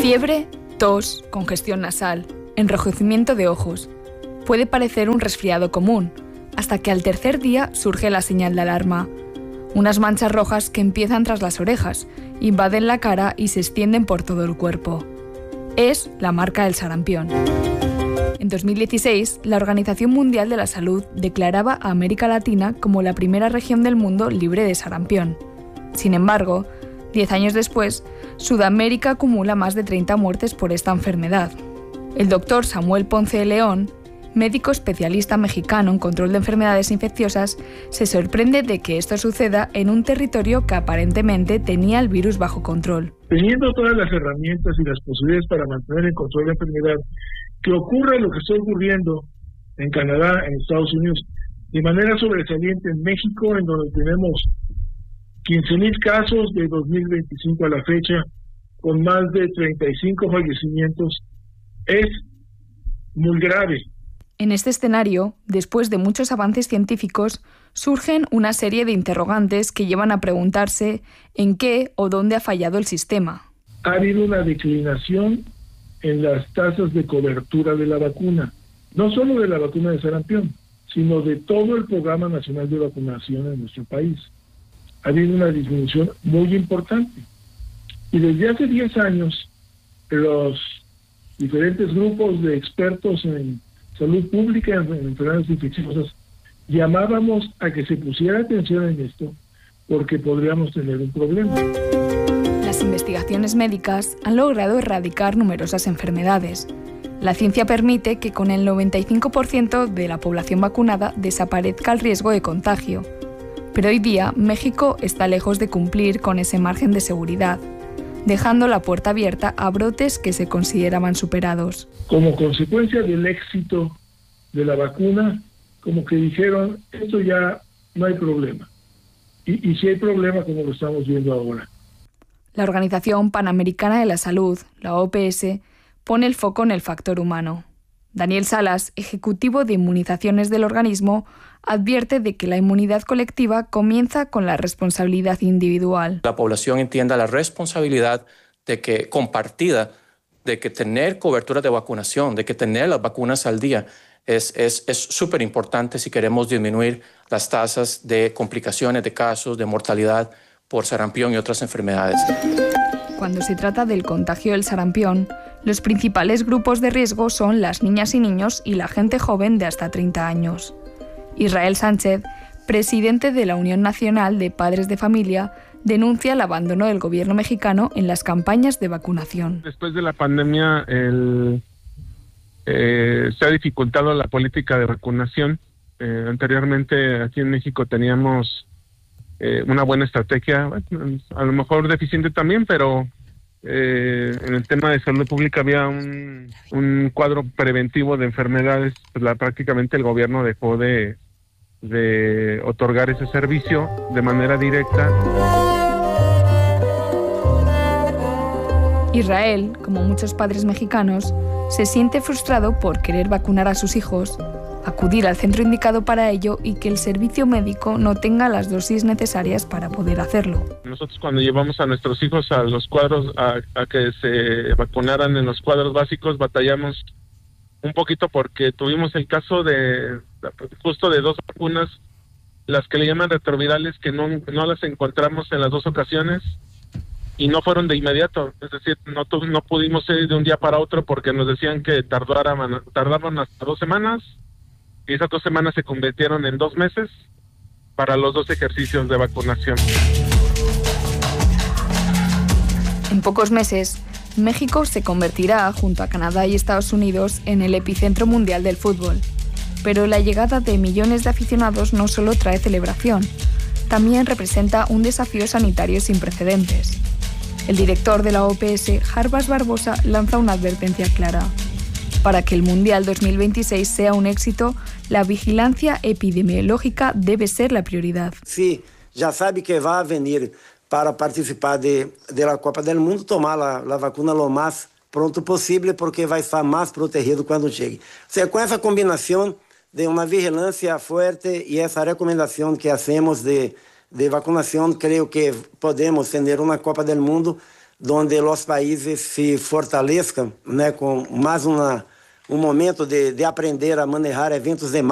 Fiebre, tos, congestión nasal, enrojecimiento de ojos. Puede parecer un resfriado común, hasta que al tercer día surge la señal de alarma. Unas manchas rojas que empiezan tras las orejas, invaden la cara y se extienden por todo el cuerpo. Es la marca del sarampión. En 2016, la Organización Mundial de la Salud declaraba a América Latina como la primera región del mundo libre de sarampión. Sin embargo, 10 años después, Sudamérica acumula más de 30 muertes por esta enfermedad. El doctor Samuel Ponce de León, médico especialista mexicano en control de enfermedades infecciosas, se sorprende de que esto suceda en un territorio que aparentemente tenía el virus bajo control. Teniendo todas las herramientas y las posibilidades para mantener en control la enfermedad, que ocurra lo que está ocurriendo en Canadá, en Estados Unidos, de manera sobresaliente en México, en donde tenemos 15,000 casos de 2025 a la fecha, con más de 35 fallecimientos, es muy grave. En este escenario, después de muchos avances científicos, surgen una serie de interrogantes que llevan a preguntarse en qué o dónde ha fallado el sistema. Ha habido una declinación en las tasas de cobertura de la vacuna, no solo de la vacuna de sarampión, sino de todo el Programa Nacional de Vacunación en nuestro país. Ha habido una disminución muy importante. Y desde hace 10 años, los diferentes grupos de expertos en salud pública, en enfermedades infecciosas, llamábamos a que se pusiera atención en esto, porque podríamos tener un problema. Las investigaciones médicas han logrado erradicar numerosas enfermedades. La ciencia permite que con el 95% de la población vacunada desaparezca el riesgo de contagio. Pero hoy día México está lejos de cumplir con ese margen de seguridad, dejando la puerta abierta a brotes que se consideraban superados. Como consecuencia del éxito de la vacuna, como que dijeron, esto ya no hay problema. Y sí hay problema, como lo estamos viendo ahora. La Organización Panamericana de la Salud, la OPS, pone el foco en el factor humano. Daniel Salas, ejecutivo de inmunizaciones del organismo, advierte de que la inmunidad colectiva comienza con la responsabilidad individual. La población entienda la responsabilidad de que compartida, de que tener cobertura de vacunación, de que tener las vacunas al día es súper importante si queremos disminuir las tasas de complicaciones, de casos, de mortalidad por sarampión y otras enfermedades. Cuando se trata del contagio del sarampión, los principales grupos de riesgo son las niñas y niños y la gente joven de hasta 30 años. Israel Sánchez, presidente de la Unión Nacional de Padres de Familia, denuncia el abandono del gobierno mexicano en las campañas de vacunación. Después de la pandemia se ha dificultado la política de vacunación. Anteriormente aquí en México teníamos una buena estrategia, a lo mejor deficiente también, pero en el tema de salud pública había un cuadro preventivo de enfermedades. Pues prácticamente el gobierno dejó de otorgar ese servicio de manera directa. Israel, como muchos padres mexicanos, se siente frustrado por querer vacunar a sus hijos, acudir al centro indicado para ello y que el servicio médico no tenga las dosis necesarias para poder hacerlo. Nosotros cuando llevamos a nuestros hijos a los cuadros, a que se vacunaran en los cuadros básicos, batallamos un poquito porque tuvimos el caso de justo de 2 vacunas, las que le llaman retrovirales, que no las encontramos en las 2 ocasiones y no fueron de inmediato, es decir, no pudimos ir de un día para otro porque nos decían que tardaban hasta 2 semanas y esas 2 semanas se convirtieron en 2 meses para los 2 ejercicios de vacunación. En pocos meses, México se convertirá, junto a Canadá y Estados Unidos, en el epicentro mundial del fútbol. Pero la llegada de millones de aficionados no solo trae celebración, también representa un desafío sanitario sin precedentes. El director de la OPS, Jarbas Barbosa, lanza una advertencia clara. Para que el Mundial 2026 sea un éxito, la vigilancia epidemiológica debe ser la prioridad. Sí, ya sabe que va a venir para participar de la Copa del Mundo, tomar la vacuna lo más pronto posible, porque vai estar más protegido cuando llegue. O sea, con esa combinación de una vigilancia fuerte y esa recomendación que hacemos de vacunación, creo que podemos tener una Copa del Mundo onde os países se fortaleçam, né, com mais um momento de aprender a manejar eventos de